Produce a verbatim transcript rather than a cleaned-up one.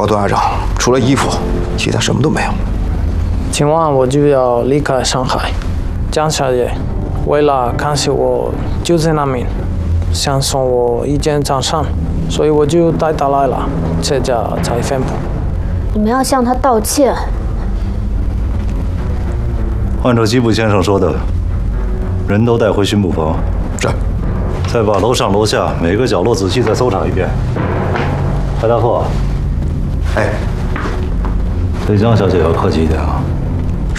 报段阿长，除了衣服，其他什么都没有。 今晚我就要离开上海，江小姐为了感谢我救灾难民，想送我一件长衫，所以我就带她来了，这家裁缝铺。 你们要向他道歉。 按照吉普先生说的，人都带回巡捕房。 是。 再把楼上楼下每个角落仔细再搜查一遍。白大富， 哎， 对江小姐要客气一点啊。